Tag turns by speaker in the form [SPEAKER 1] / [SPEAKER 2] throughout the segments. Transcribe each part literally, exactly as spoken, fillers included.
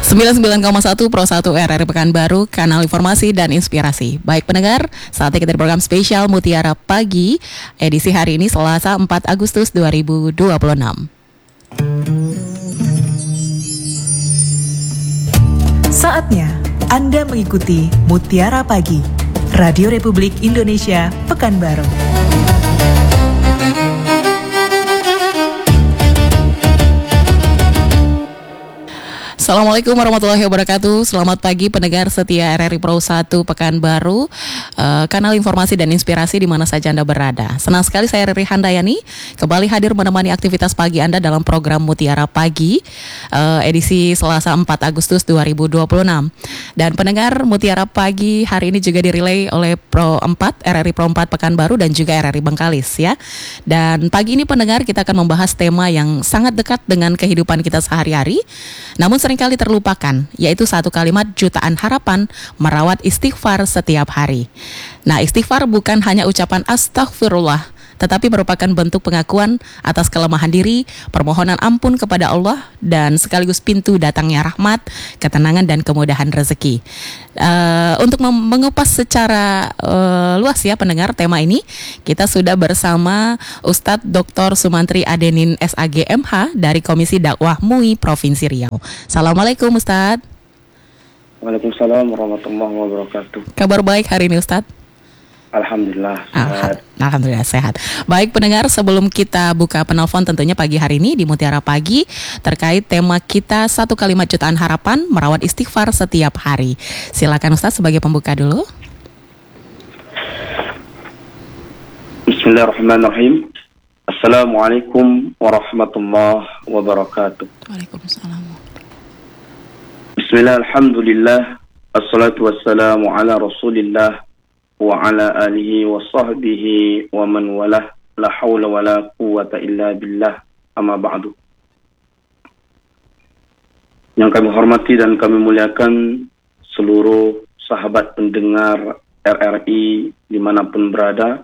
[SPEAKER 1] sembilan puluh sembilan koma satu Pro satu R R I Pekanbaru, kanal informasi dan inspirasi. Baik pendengar, saatnya kita di program spesial Mutiara Pagi, edisi hari ini Selasa empat Agustus dua ribu dua puluh enam.
[SPEAKER 2] Saatnya Anda mengikuti Mutiara Pagi, Radio Republik Indonesia Pekanbaru.
[SPEAKER 1] Assalamualaikum warahmatullahi wabarakatuh. Selamat pagi pendengar setia R R I Pro satu Pekanbaru, uh, kanal informasi dan inspirasi di mana saja Anda berada. Senang sekali saya Riri Handayani kembali hadir menemani aktivitas pagi Anda dalam program Mutiara Pagi, uh, edisi Selasa empat Agustus dua ribu dua puluh enam. Dan pendengar, Mutiara Pagi hari ini juga dirilai oleh Pro empat, R R I Pro empat Pekanbaru dan juga R R I Bengkalis ya. Dan pagi ini pendengar, kita akan membahas tema yang sangat dekat dengan kehidupan kita sehari-hari, namun sering kali terlupakan, yaitu satu kalimat jutaan harapan, merawat istighfar setiap hari. Nah, istighfar bukan hanya ucapan astagfirullah, tetapi merupakan bentuk pengakuan atas kelemahan diri, permohonan ampun kepada Allah, dan sekaligus pintu datangnya rahmat, ketenangan, dan kemudahan rezeki. Uh, untuk mem- mengupas secara uh, luas ya pendengar tema ini, kita sudah bersama Ustadz Doktor Sumantri Adenin S A G M H dari Komisi Dakwah M U I Provinsi Riau. Assalamualaikum Ustadz.
[SPEAKER 3] Waalaikumsalam warahmatullahi wabarakatuh.
[SPEAKER 1] Kabar baik hari ini Ustadz?
[SPEAKER 3] Alhamdulillah sehat.
[SPEAKER 1] Alhamdulillah sehat. Baik pendengar, sebelum kita buka penelpon tentunya pagi hari ini di Mutiara Pagi terkait tema kita satu kalimat jutaan harapan, merawat istighfar setiap hari. Silakan Ustaz sebagai pembuka dulu.
[SPEAKER 3] Bismillahirrahmanirrahim. Assalamualaikum warahmatullahi wabarakatuh.
[SPEAKER 1] Waalaikumsalam.
[SPEAKER 3] Bismillah, alhamdulillah, assalatu wassalamu ala rasulillah wa ala alihi wa sahbihi wa man walah, la hawla wa la quwwata illa billah, amma ba'du. Yang kami hormati dan kami muliakan seluruh sahabat pendengar R R I dimanapun berada,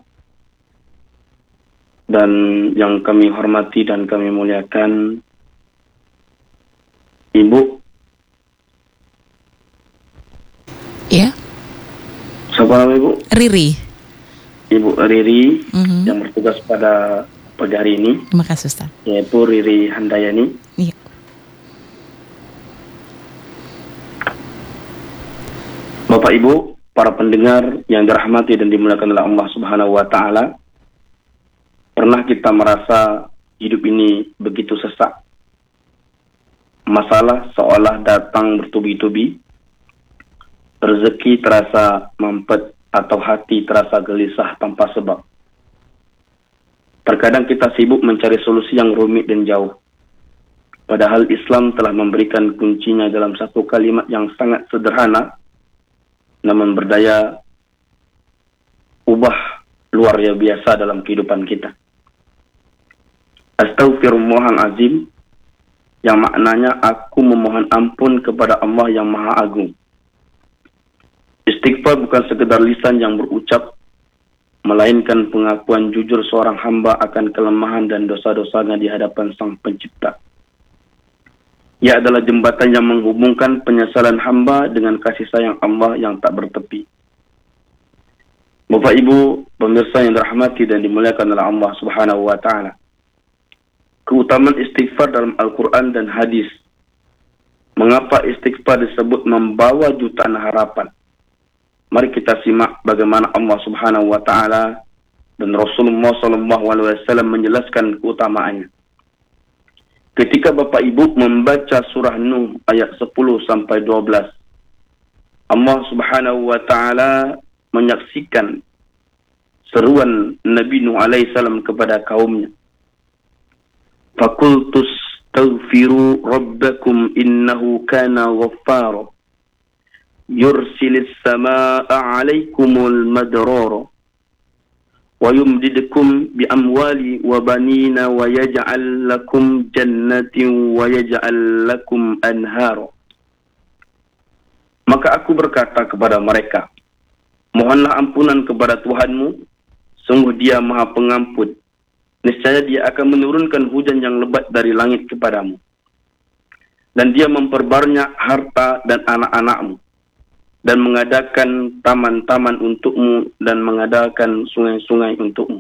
[SPEAKER 3] dan yang kami hormati dan kami muliakan Ibu.
[SPEAKER 1] Ya.
[SPEAKER 3] Siapa nama Ibu?
[SPEAKER 1] Riri.
[SPEAKER 3] Ibu Riri
[SPEAKER 1] Mm-hmm.
[SPEAKER 3] yang bertugas pada pagi hari ini.
[SPEAKER 1] Terima kasih Ustaz.
[SPEAKER 3] Yaitu Riri Handayani.
[SPEAKER 1] Iya.
[SPEAKER 3] Bapak Ibu, para pendengar yang dirahmati dan dimuliakan oleh Allah Subhanahu wa taala. Pernah kita merasa hidup ini begitu sesak? Masalah seolah datang bertubi-tubi. Rezeki terasa mampet atau hati terasa gelisah tanpa sebab. Terkadang kita sibuk mencari solusi yang rumit dan jauh. Padahal Islam telah memberikan kuncinya dalam satu kalimat yang sangat sederhana, namun berdaya ubah luar biasa dalam kehidupan kita. Astaghfirullahalazim, yang maknanya aku memohon ampun kepada Allah yang Maha Agung. Istighfar bukan sekedar lisan yang berucap, melainkan pengakuan jujur seorang hamba akan kelemahan dan dosa-dosanya di hadapan Sang Pencipta. Ia adalah jembatan yang menghubungkan penyesalan hamba dengan kasih sayang Allah yang tak bertepi. Bapak Ibu, pemirsa yang dirahmati dan dimuliakan oleh Allah Subhanahu wa taala. Keutamaan istighfar dalam Al-Quran dan hadis. Mengapa istighfar disebut membawa jutaan harapan? Mari kita simak bagaimana Allah Subhanahu wa taala dan Rasulullah sallallahu alaihi wasallam menjelaskan keutamaannya. Ketika Bapak Ibu membaca surah Nuh ayat sepuluh sampai dua belas, Allah Subhanahu wa taala menyaksikan seruan Nabi Nuh alaihi salam kepada kaumnya. Faqultus taghfiru rabbakum innahu kana ghaffara yursilis samaa'a 'alaikumul madrara wa yumdidukum bi amwali wa banina wa yaj'al lakum jannatin wa yaj'al lakum anhara. Maka aku berkata kepada mereka, mohonlah ampunan kepada Tuhanmu, sungguh Dia Maha Pengampun. Niscaya Dia akan menurunkan hujan yang lebat dari langit kepadamu. dan dia memperbanyak harta dan anak-anakmu, dan mengadakan taman-taman untukmu, dan mengadakan sungai-sungai untukmu.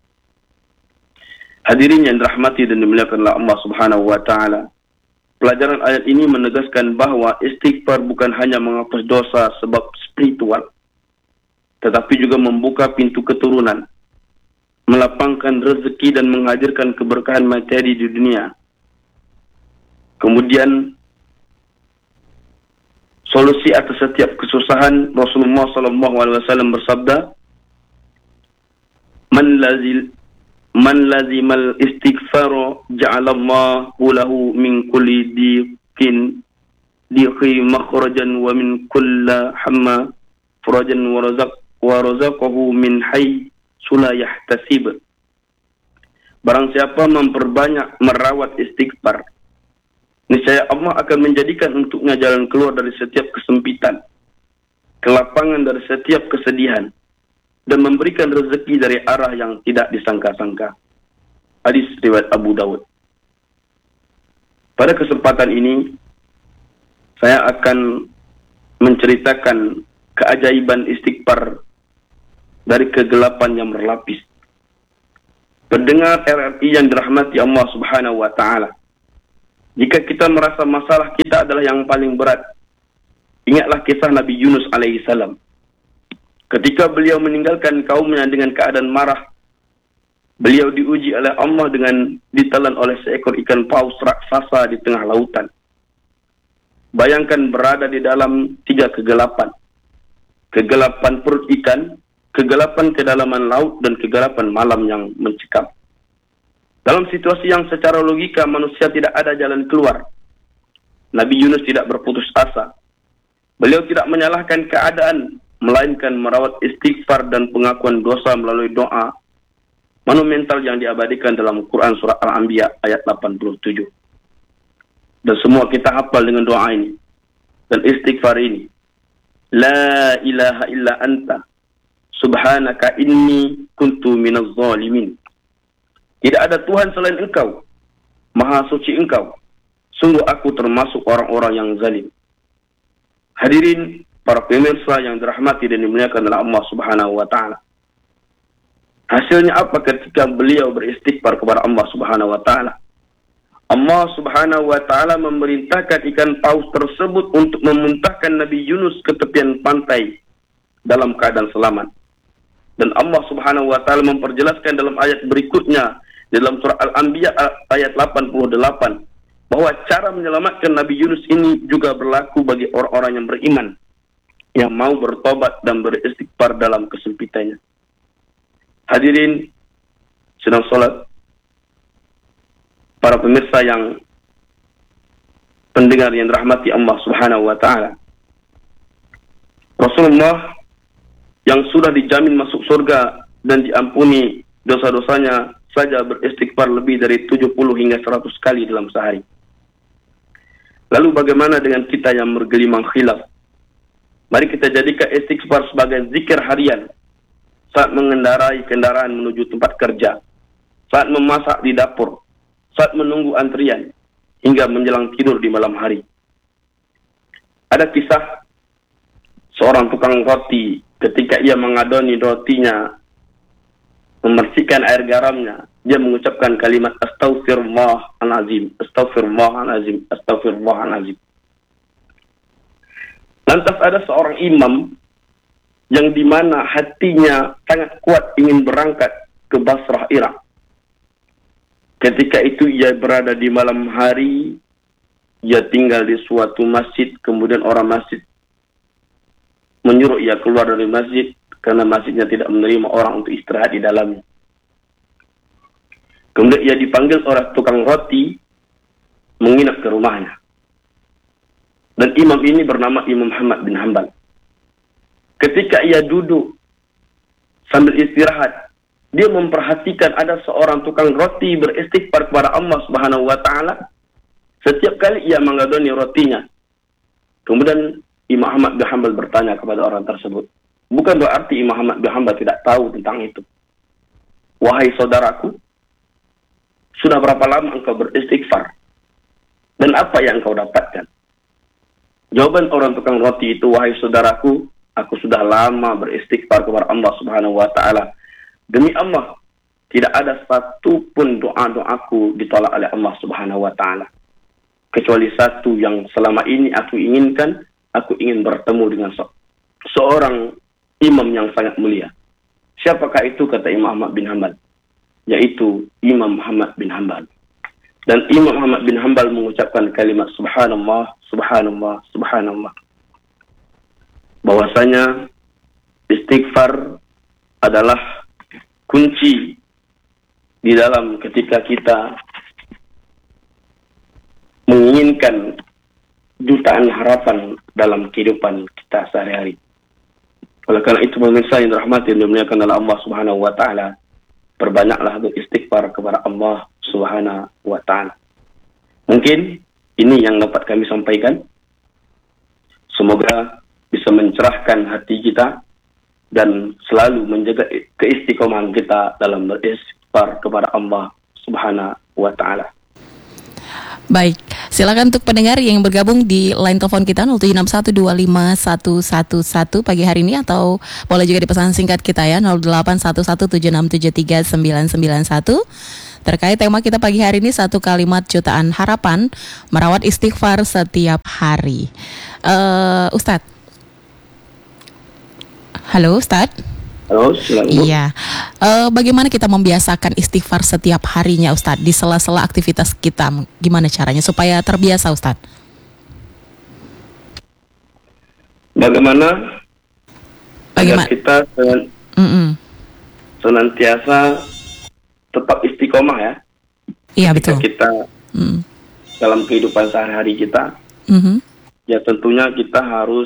[SPEAKER 3] Hadirin yang dirahmati dan dimuliakan oleh Allah Subhanahu wa taala. Pelajaran ayat ini menegaskan bahawa istighfar bukan hanya menghapus dosa sebab spiritual, tetapi juga membuka pintu keturunan, melapangkan rezeki dan menghadirkan keberkahan materi di dunia. Kemudian solusi atas setiap kesusahan, Rasulullah sallallahu alaihi wasallam bersabda, "Man lazil man lazimal istighfar ja'alallahu lahu min kulli diqin diqi makhrajan wa min kulli hamma farajan wa razaq wa razaqahu min haytsu la yahtasib." Barang siapa memperbanyak merawat istighfar, niscaya Allah akan menjadikan untuknya jalan keluar dari setiap kesempitan, kelapangan dari setiap kesedihan, dan memberikan rezeki dari arah yang tidak disangka-sangka. Hadis riwayat Abu Dawud. Pada kesempatan ini, saya akan menceritakan keajaiban istighfar dari kegelapan yang berlapis. Pendengar R R I yang dirahmati Allah Subhanahu wa taala, jika kita merasa masalah kita adalah yang paling berat, ingatlah kisah Nabi Yunus alaihi salam. Ketika beliau meninggalkan kaumnya dengan keadaan marah, beliau diuji oleh Allah dengan ditelan oleh seekor ikan paus raksasa di tengah lautan. Bayangkan berada di dalam tiga kegelapan. Kegelapan perut ikan, kegelapan kedalaman laut, dan kegelapan malam yang mencekam. Dalam situasi yang secara logika manusia tidak ada jalan keluar, Nabi Yunus tidak berputus asa. Beliau tidak menyalahkan keadaan, melainkan merawat istighfar dan pengakuan dosa melalui doa monumental yang diabadikan dalam Quran surah Al-Anbiya ayat delapan puluh tujuh. Dan semua kita hafal dengan doa ini dan istighfar ini. La ilaha illa anta subhanaka inni kuntu minaz zalimin. Tidak ada Tuhan selain Engkau, Maha suci Engkau, sungguh aku termasuk orang-orang yang zalim. Hadirin para pemirsa yang dirahmati dan dimuliakan oleh Allah Subhanahu wa taala. Hasilnya apa ketika beliau beristighfar kepada Allah Subhanahu wa taala? Allah Subhanahu wa taala memerintahkan ikan paus tersebut untuk memuntahkan Nabi Yunus ke tepian pantai dalam keadaan selamat. Dan Allah Subhanahu wa taala memperjelaskan dalam ayat berikutnya dalam surah Al-Anbiya ayat delapan puluh delapan bahwa cara menyelamatkan Nabi Yunus ini juga berlaku bagi orang-orang yang beriman, yang mau bertobat dan beristighfar dalam kesempitannya. Hadirin sedang solat, para pemirsa yang pendengar yang dirahmati Allah Subhanahu wa taala. Rasulullah yang sudah dijamin masuk surga dan diampuni dosa-dosanya saja beristighfar lebih dari tujuh puluh hingga seratus kali dalam sehari. Lalu bagaimana dengan kita yang bergelimang khilaf? Mari kita jadikan istighfar sebagai zikir harian saat mengendarai kendaraan menuju tempat kerja, saat memasak di dapur, saat menunggu antrian, hingga menjelang tidur di malam hari. Ada kisah seorang tukang roti ketika ia mengadoni rotinya, membersihkan air garamnya, dia mengucapkan kalimat astaghfirullahalazim, astaghfirullahalazim, astaghfirullahalazim. Lantas ada seorang imam yang di mana hatinya sangat kuat ingin berangkat ke Basrah, Irak. Ketika itu ia berada di malam hari, ia tinggal di suatu masjid, kemudian orang masjid menyuruh ia keluar dari masjid karena masjidnya tidak menerima orang untuk istirahat di dalamnya. Kemudian ia dipanggil oleh tukang roti menginap ke rumahnya. Dan imam ini bernama Imam Ahmad bin Hanbal. Ketika ia duduk sambil istirahat, dia memperhatikan ada seorang tukang roti beristighfar kepada Allah Subhanahu wa taala setiap kali ia mengadoni rotinya. Kemudian Imam Ahmad bin Hanbal bertanya kepada orang tersebut, bukan berarti Imam Ahmad bin Hanbal tidak tahu tentang itu. Wahai saudaraku, sudah berapa lama engkau beristighfar? Dan apa yang kau dapatkan? Jawaban orang tukang roti itu, wahai saudaraku, aku sudah lama beristighfar kepada Allah Subhanahu wa taala. Demi Allah, tidak ada satu pun doa-doaku ditolak oleh Allah Subhanahu wa taala. Kecuali satu yang selama ini aku inginkan, aku ingin bertemu dengan se- seorang imam yang sangat mulia. Siapakah itu? Kata Imam Ahmad bin Hanbal, yaitu Imam Ahmad bin Hanbal. Dan Imam Ahmad bin Hanbal mengucapkan kalimat subhanallah, subhanallah, subhanallah. Bahwasanya istighfar adalah kunci di dalam ketika kita menginginkan jutaan harapan dalam kehidupan kita sehari-hari. Oleh karena itu, pemirsa yang dirahmati dan dimuliakan oleh Allah Subhanahu wa taala, perbanyaklah beristighfar kepada Allah Subhanahu wa taala. Mungkin ini yang dapat kami sampaikan. Semoga bisa mencerahkan hati kita dan selalu menjaga keistiqomahan kita dalam beristighfar kepada Allah Subhanahu wa taala.
[SPEAKER 1] Baik, silakan untuk pendengar yang bergabung di line telepon kita nol tujuh enam satu dua lima satu satu satu pagi hari ini, atau boleh juga di pesan singkat kita ya nol delapan satu satu tujuh enam tujuh tiga sembilan sembilan satu. Terkait tema kita pagi hari ini, satu kalimat jutaan harapan, merawat istighfar setiap hari. Uh, Ustadz. Halo Ustadz.
[SPEAKER 3] Halo, silakan.
[SPEAKER 1] Iya, uh, bagaimana kita membiasakan istighfar setiap harinya Ustadz di sela-sela aktivitas kita? Gimana caranya supaya terbiasa Ustadz?
[SPEAKER 3] Bagaimana?
[SPEAKER 1] Bagaimana?
[SPEAKER 3] Agar kita sen- senantiasa tetap istiqomah ya.
[SPEAKER 1] Iya
[SPEAKER 3] Ketika
[SPEAKER 1] betul.
[SPEAKER 3] Kita
[SPEAKER 1] mm.
[SPEAKER 3] dalam kehidupan sehari-hari kita,
[SPEAKER 1] mm-hmm.
[SPEAKER 3] ya tentunya kita harus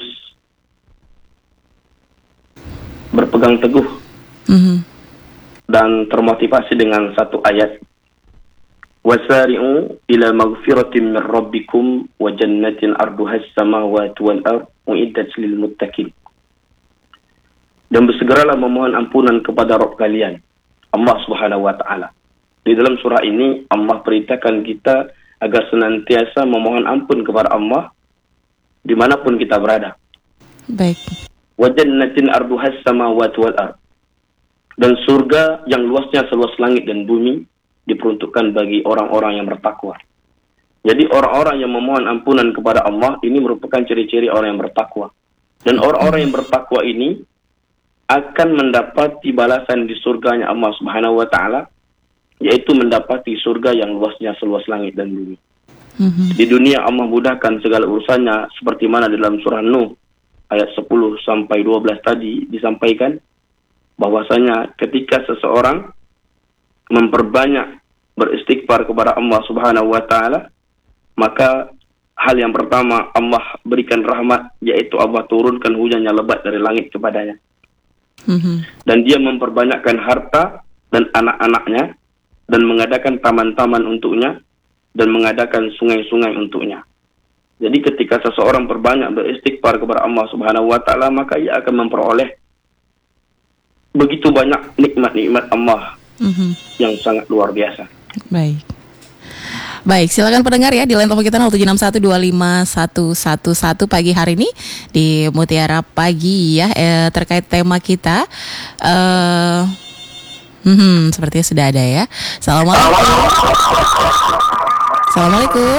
[SPEAKER 3] berpegang teguh
[SPEAKER 1] mm-hmm.
[SPEAKER 3] dan termotivasi dengan satu ayat, wasari'u ila maghfiratin min rabbikum wa jannatin arduhas samawati wal ardh uiddat lil muttaqin. Dan bersegeralah memohon ampunan kepada Rabb kalian, Allah Subhanahu wa taala. Di dalam surah ini Allah perintahkan kita agar senantiasa memohon ampun kepada Allah dimanapun kita berada.
[SPEAKER 1] Baik.
[SPEAKER 3] Wa jannatin arduhas samawati wal ardh, dan surga yang luasnya seluas langit dan bumi diperuntukkan bagi orang-orang yang bertakwa. Jadi orang-orang yang memohon ampunan kepada Allah ini merupakan ciri-ciri orang yang bertakwa. Dan orang-orang yang bertakwa ini akan mendapati balasan di surganya Allah Subhanahu wa taala, yaitu mendapati surga yang luasnya seluas langit dan bumi.
[SPEAKER 1] Mm-hmm.
[SPEAKER 3] Di dunia Allah mudahkan segala urusannya, seperti mana dalam surah Nuh ayat sepuluh sampai dua belas tadi disampaikan bahwasanya ketika seseorang memperbanyak beristighfar kepada Allah Subhanahu wa taala, maka hal yang pertama Allah berikan rahmat, yaitu Allah turunkan hujan yang lebat dari langit kepadanya. Mm-hmm. Dan dia memperbanyakkan harta dan anak-anaknya, dan mengadakan taman-taman untuknya, dan mengadakan sungai-sungai untuknya. Jadi ketika seseorang berbanyak beristighfar kepada Allah Subhanahu wa taala, maka ia akan memperoleh begitu banyak nikmat-nikmat Allah mm-hmm. yang sangat luar biasa.
[SPEAKER 1] Baik. Baik, silakan pendengar ya di line telepon kita nol tujuh enam satu dua lima satu satu satu pagi hari ini di Mutiara Pagi ya, eh, terkait tema kita. Eh hmm, sepertinya sudah ada ya. Assalamualaikum. Assalamualaikum.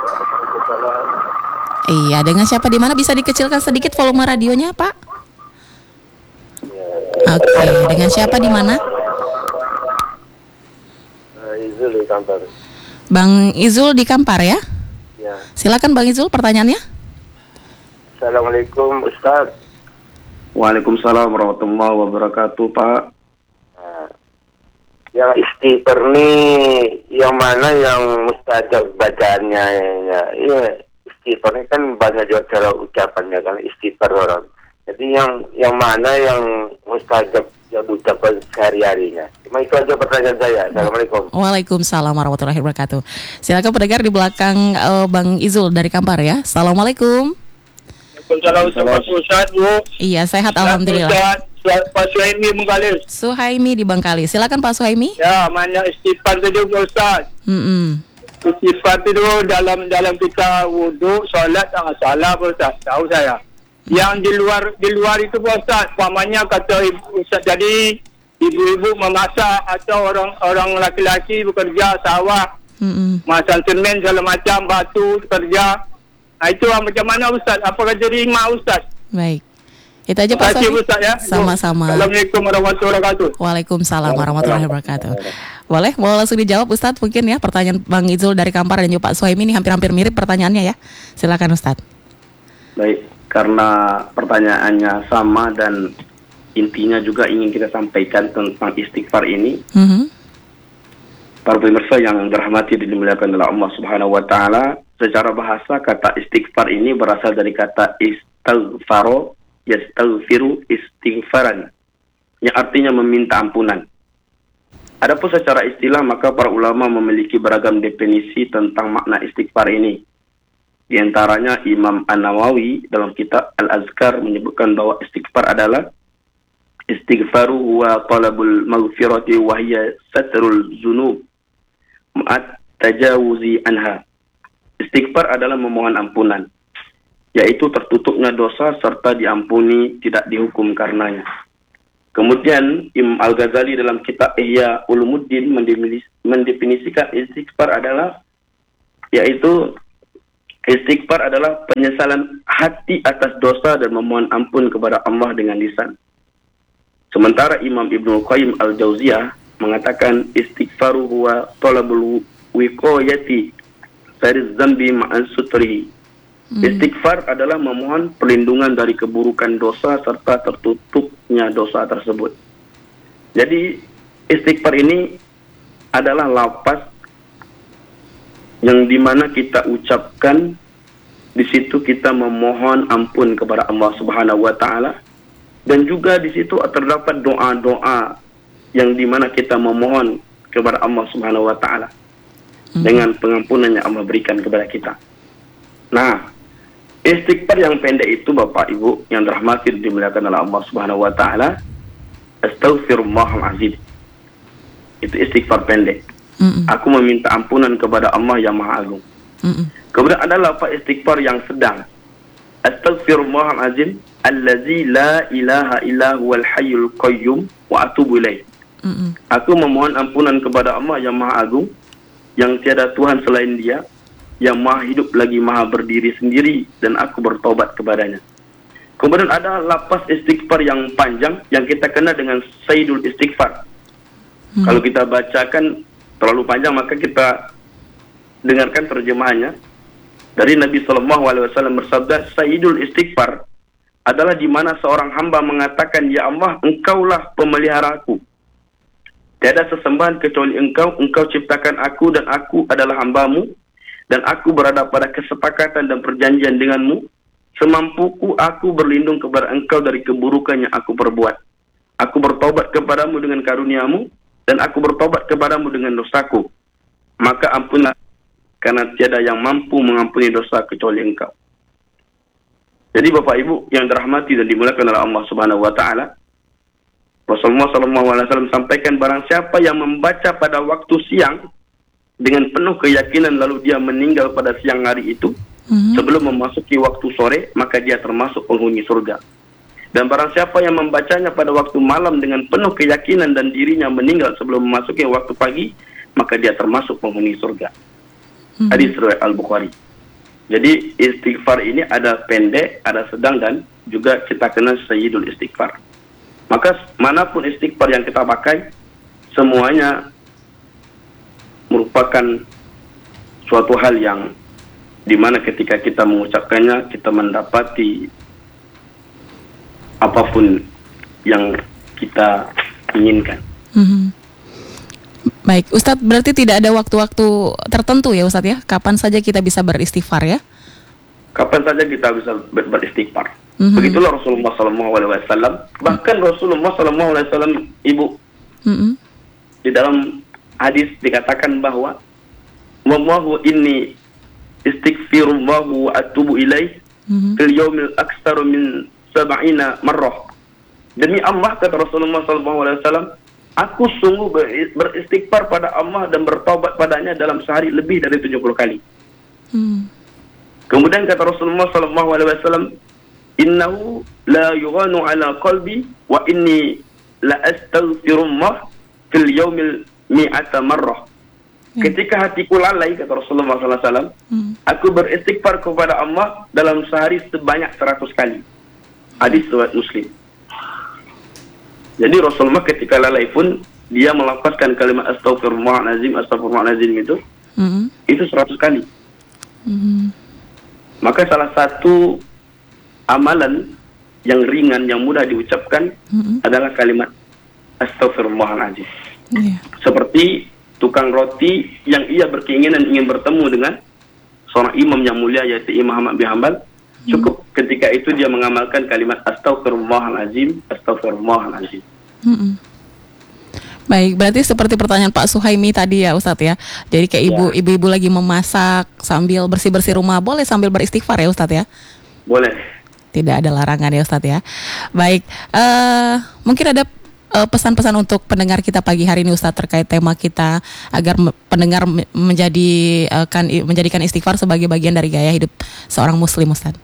[SPEAKER 1] Iya, dengan siapa di mana? Bisa dikecilkan sedikit volume radionya, Pak? Oke, okay. Dengan siapa di mana?
[SPEAKER 4] Izul di Kampar.
[SPEAKER 1] Bang Izul di Kampar ya?
[SPEAKER 4] Ya.
[SPEAKER 1] Silakan Bang Izul, pertanyaannya.
[SPEAKER 4] Assalamualaikum Ustaz.
[SPEAKER 3] Waalaikumsalam warahmatullahi wabarakatuh, Pak.
[SPEAKER 4] Nah, yang istighfar nih, yang mana yang mustajab bacaannya? Ya, iya. Istighfar ini kan banyak juga cara ucapannya kan, istighfar orang. Jadi yang yang mana yang mustajab yang ucapan sehari-harinya. Cuma itu aja pertanyaan saya. Assalamualaikum.
[SPEAKER 1] Waalaikumsalam warahmatullahi wabarakatuh. Silakan pendengar di belakang uh, Bang Izul dari Kampar ya. Assalamualaikum.
[SPEAKER 5] Waalaikumsalam Ustaz, Bu.
[SPEAKER 1] Iya, sehat alhamdulillah.
[SPEAKER 5] Ustaz, Pak Suhaimi Bengkalis.
[SPEAKER 1] Suhaimi di Bengkalis. Silakan Pak Suhaimi.
[SPEAKER 5] Ya, mana istighfar saja Ustaz.
[SPEAKER 1] Mm-mm.
[SPEAKER 5] Istighfar tu dalam dalam kita wuduk, solat tak masalah pun Ustaz. Tahu saya. Yang di luar di luar itu pun Ustaz, pamannya kata Ustaz jadi ibu-ibu memasak atau orang orang laki-laki bekerja sawah, mm-hmm. masang semen segala macam, batu kerja. Nah, itu macam mana Ustaz? Apa kata terima Ustaz?
[SPEAKER 1] Baik. Itu aja Pak Sofi.
[SPEAKER 5] Ustaz ya.
[SPEAKER 1] Sama-sama.
[SPEAKER 5] Assalamualaikum warahmatullahi wabarakatuh.
[SPEAKER 1] Waalaikumsalam warahmatullahi wabarakatuh. Boleh, mau langsung dijawab Ustadz mungkin ya pertanyaan Bang Izul dari Kampar dan juga Pak Suhaimi ini hampir-hampir mirip pertanyaannya ya. Silakan Ustadz.
[SPEAKER 3] Baik, karena pertanyaannya sama dan intinya juga ingin kita sampaikan tentang istighfar ini. Mm-hmm. Para pemirsa yang dirahmati dan dimuliakan oleh Allah Subhanahu wa taala, secara bahasa kata istighfar ini berasal dari kata istaghfaro, yastaghfiru istighfaran, yang artinya meminta ampunan. Adapun secara istilah, maka para ulama memiliki beragam definisi tentang makna istighfar ini. Di antaranya Imam An-Nawawi dalam kitab Al-Azkar menyebutkan bahwa istighfar adalah istighfaru huwa talabul maghfirati wa hiya satrul zunub ma'at tajawuzi anha. Istighfar adalah memohon ampunan, yaitu tertutupnya dosa serta diampuni, tidak dihukum karenanya. Kemudian Imam Al-Ghazali dalam kitab Ihya Ulumuddin mendefinisikan istighfar adalah, yaitu istighfar adalah penyesalan hati atas dosa dan memohon ampun kepada Allah dengan lisan. Sementara Imam Ibnu Qayyim Al-Jauziyah mengatakan istighfaru huwa talabul wiqayati dari zambi ma'an sutrihi. Istighfar adalah memohon perlindungan dari keburukan dosa serta tertutupnya dosa tersebut. Jadi istighfar ini adalah lafaz yang dimana kita ucapkan, di situ kita memohon ampun kepada Allah Subhanahu wa taala, dan juga di situ terdapat doa-doa yang dimana kita memohon kepada Allah Subhanahu wa taala hmm. dengan pengampunan yang Allah berikan kepada kita. Nah, istighfar yang pendek itu Bapak Ibu yang dirahmati dan dimuliakan oleh Allah Subhanahu wa taala, astaghfirullahalazim. Itu istighfar pendek. Mm-mm. Aku meminta ampunan kepada Allah yang Maha Agung. Mm-mm. Kemudian ada lafaz istighfar yang sedang. Astaghfirullahalazim allazi la ilaha illa huwal hayyul qayyum wa atubu ilaih. Mm-mm. Aku memohon ampunan kepada Allah yang Maha Agung, yang tiada Tuhan selain Dia, yang Maha hidup lagi Maha berdiri sendiri, dan aku bertobat kepadanya. Kemudian ada lafaz istighfar yang panjang yang kita kenal dengan Sayyidul Istighfar. Hmm. Kalau kita bacakan terlalu panjang, maka kita dengarkan terjemahannya. Dari Nabi Sallallahu Alaihi Wasallam bersabda, Sayyidul Istighfar adalah di mana seorang hamba mengatakan, Ya Allah, Engkaulah pemeliharaku. Tiada sesembahan kecuali Engkau. Engkau ciptakan aku dan aku adalah hambamu. Dan aku berada pada kesepakatan dan perjanjian denganmu. Semampuku aku berlindung kepada Engkau dari keburukan yang aku perbuat. Aku bertobat kepadamu dengan karuniamu, dan aku bertobat kepadamu dengan dosaku. Maka ampunlah, karena tiada yang mampu mengampuni dosa kecuali Engkau. Jadi Bapak Ibu yang dirahmati dan dimuliakan oleh Allah Subhanahu wa taala, Rasulullah sallallahu alaihi wasallam sampaikan, barang siapa yang membaca pada waktu siang dengan penuh keyakinan lalu dia meninggal pada siang hari itu, mm-hmm. sebelum memasuki waktu sore, maka dia termasuk penghuni surga. Dan barang siapa yang membacanya pada waktu malam dengan penuh keyakinan dan dirinya meninggal sebelum memasuki waktu pagi, maka dia termasuk penghuni surga. Mm-hmm. Hadis riwayat Al-Bukhari. Jadi istighfar ini ada pendek, ada sedang, dan juga kita kenal Sayyidul Istighfar. Maka manapun istighfar yang kita pakai, semuanya merupakan suatu hal yang dimana ketika kita mengucapkannya, kita mendapati apapun yang kita inginkan.
[SPEAKER 1] Mm-hmm. Baik, Ustadz, berarti tidak ada waktu-waktu tertentu ya Ustadz ya? Kapan saja kita bisa beristighfar ya?
[SPEAKER 3] Kapan saja kita bisa ber- beristighfar. Mm-hmm. Begitulah Rasulullah sallallahu alaihi wasallam. Bahkan Rasulullah sallallahu alaihi wasallam, Ibu, mm-hmm. di dalam hadis dikatakan bahwa wallahu inni istighfirullahu wa atubu ilaih mm-hmm. fil yaumil aktsaru min sab'ina marrah. Demi Allah, kata Rasulullah sallallahu alaihi wasallam, aku sungguh ber- beristighfar pada Allah dan bertaubat padanya dalam sehari lebih dari tujuh puluh kali.
[SPEAKER 1] Hmm.
[SPEAKER 3] Kemudian kata Rasulullah sallallahu alaihi wasallam, innahu la yughanu ala qalbi wa inni la astaghfirullah fil yaumil mi'ata marrah.
[SPEAKER 1] Ya.
[SPEAKER 3] Ketika hatiku lalai, kata Rasulullah sallallahu alaihi wasallam,
[SPEAKER 1] Hmm.
[SPEAKER 3] aku beristighfar kepada Allah dalam sehari sebanyak seratus kali. Hadis riwayat Muslim. Jadi Rasulullah ketika lalai pun dia melafazkan kalimat astaghfirullahalazim, astaghfirullahalazim itu
[SPEAKER 1] Hmm.
[SPEAKER 3] itu seratus kali.
[SPEAKER 1] Hmm.
[SPEAKER 3] Maka salah satu amalan yang ringan yang mudah diucapkan
[SPEAKER 1] Hmm.
[SPEAKER 3] adalah kalimat astaghfirullahalazim.
[SPEAKER 1] Ya.
[SPEAKER 3] Seperti tukang roti yang ia berkeinginan ingin bertemu dengan seorang imam yang mulia yaitu Imam Ahmad bin Hanbal, cukup ketika itu dia mengamalkan kalimat astaghfirullahalazim, astaghfirullahalazim.
[SPEAKER 1] Hmm. Baik, berarti seperti pertanyaan Pak Suhaimi tadi ya Ustadz ya. Jadi kayak ibu,
[SPEAKER 3] Ya.
[SPEAKER 1] ibu-ibu lagi memasak sambil bersih-bersih rumah, boleh sambil beristighfar ya Ustadz ya?
[SPEAKER 3] Boleh.
[SPEAKER 1] Tidak ada larangan ya Ustadz ya. Baik, eh mungkin ada eh, pesan-pesan untuk pendengar kita pagi hari ini Ustadz terkait tema kita agar me- pendengar me- menjadi eh, kan i- menjadikan istighfar sebagai bagian dari gaya hidup seorang muslim Ustadz.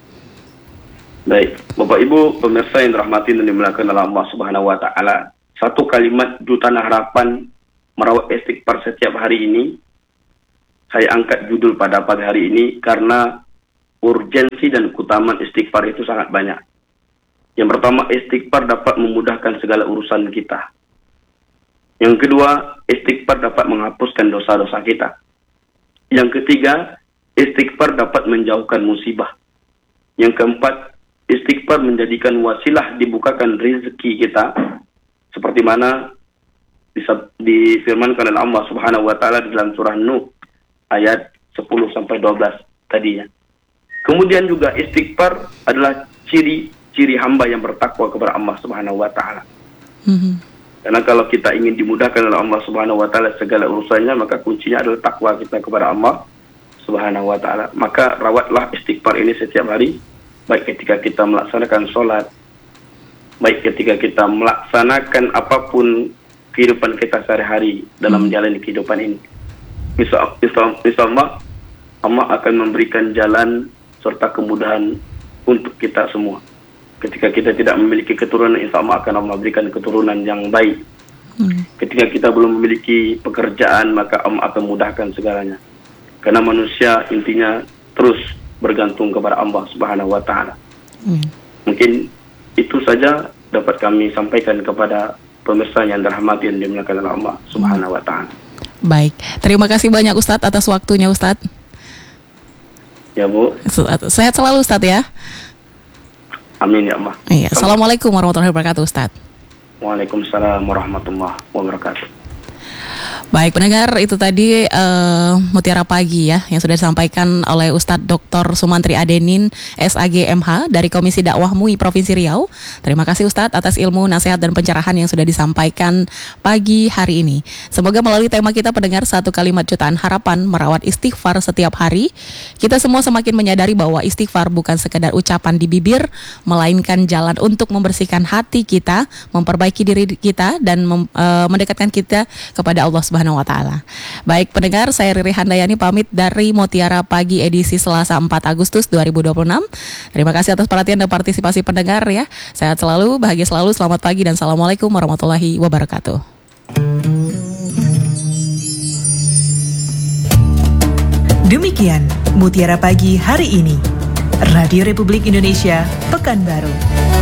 [SPEAKER 3] Baik, Bapak Ibu pemirsa yang dirahmati dan dimuliakan oleh Allah Subhanahu wa taala. Satu kalimat duta harapan merawat istighfar setiap hari ini saya angkat judul pada pagi hari ini karena urgensi dan keutamaan istighfar itu sangat banyak. Yang pertama, istighfar dapat memudahkan segala urusan kita. Yang kedua, istighfar dapat menghapuskan dosa-dosa kita. Yang ketiga, istighfar dapat menjauhkan musibah. Yang keempat, istighfar menjadikan wasilah dibukakan rezeki kita, seperti mana difirmankan oleh Allah Subhanahu wa taala di dalam surah Nuh ayat sepuluh sampai dua belas tadinya. Kemudian juga istighfar adalah ciri ciri hamba yang bertakwa kepada Allah Subhanahu wa taala.
[SPEAKER 1] Mm-hmm.
[SPEAKER 3] Karena kalau kita ingin dimudahkan oleh Allah Subhanahu wa taala segala urusannya, maka kuncinya adalah takwa kita kepada Allah Subhanahu wa taala. Maka rawatlah istighfar ini setiap hari, baik ketika kita melaksanakan sholat, baik ketika kita melaksanakan apapun kehidupan kita sehari-hari dalam menjalani kehidupan ini. Insya Allah, Allah akan memberikan jalan serta kemudahan untuk kita semua. Ketika kita tidak memiliki keturunan, insya Allah akan Allah memberikan keturunan yang baik. Hmm. Ketika kita belum memiliki pekerjaan, maka Allah akan mudahkan segalanya. Karena manusia intinya terus bergantung kepada Allah Subhanahu wa taala. Hmm. Mungkin itu saja dapat kami sampaikan kepada pemirsa yang dirahmati dan dimuliakan oleh Allah Subhanahu wa taala.
[SPEAKER 1] Baik, terima kasih banyak Ustadz atas waktunya Ustadz.
[SPEAKER 3] Ya Bu.
[SPEAKER 1] Sehat selalu Ustadz ya.
[SPEAKER 3] Amin ya Allah.
[SPEAKER 1] Iya. Assalamualaikum warahmatullahi wabarakatuh Ustadz.
[SPEAKER 3] Waalaikumsalam warahmatullahi wabarakatuh.
[SPEAKER 1] Baik pendengar, itu tadi uh, Mutiara Pagi ya yang sudah disampaikan oleh Ustadz Doktor Sumantri Adenin S A G M H dari Komisi Dakwah M U I Provinsi Riau. Terima kasih Ustadz atas ilmu, nasihat dan pencerahan yang sudah disampaikan pagi hari ini. Semoga melalui tema kita pendengar satu kalimat jutaan harapan merawat istighfar setiap hari, kita semua semakin menyadari bahwa istighfar bukan sekedar ucapan di bibir, melainkan jalan untuk membersihkan hati kita, memperbaiki diri kita dan mem, uh, mendekatkan kita kepada Allah Subhanahu wa taala. Baik pendengar, saya Riri Handayani pamit dari Mutiara Pagi edisi Selasa empat Agustus dua ribu dua puluh enam. Terima kasih atas perhatian dan partisipasi pendengar ya. Sehat selalu, bahagia selalu, selamat pagi dan assalamualaikum warahmatullahi wabarakatuh.
[SPEAKER 2] Demikian Mutiara Pagi hari ini. Radio Republik Indonesia, Pekanbaru.